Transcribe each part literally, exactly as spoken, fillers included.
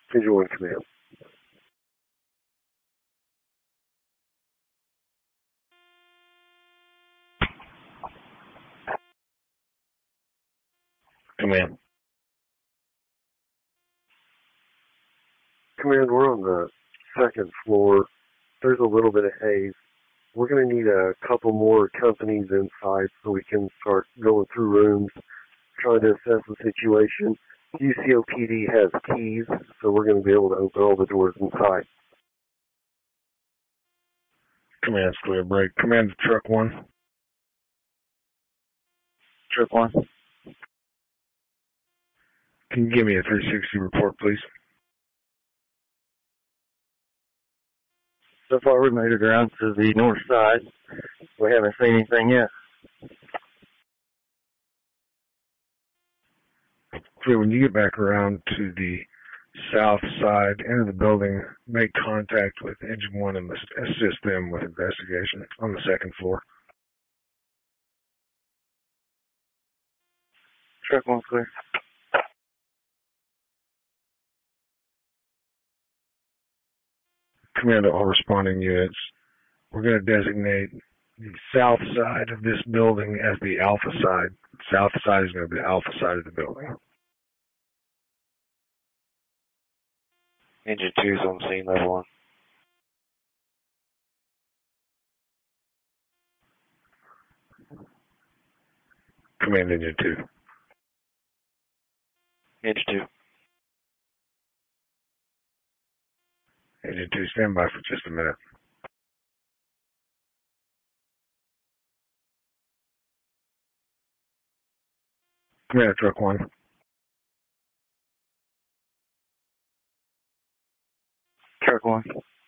Engine one command. Command. Command, we're on the second floor. There's a little bit of haze. We're going to need a couple more companies inside so we can start going through rooms, trying to assess the situation. U C O P D has keys, so we're going to be able to open all the doors inside. Command's clear, break. Command to truck one. Truck one. Can you give me a three sixty report, please? So far, we made it around to the north side. We haven't seen anything yet. So when you get back around to the south side, enter the building, make contact with Engine one and assist them with investigation on the second floor. Truck one clear. Command to all responding units. We're going to designate the south side of this building as the alpha side. The south side is going to be the alpha side of the building. Engine two is on scene, level one. Command Engine two. Engine two. Engine two, stand by for just a minute. Command truck one. Truck one.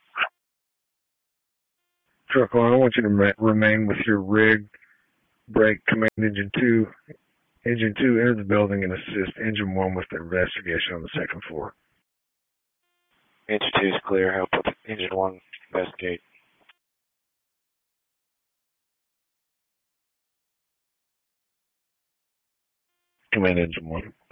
Truck one, I want you to re remain with your rig, brake, command engine two. Engine two, enter the building and assist engine one with the investigation on the second floor. Engine two is clear. Help with engine one investigate. Command engine one.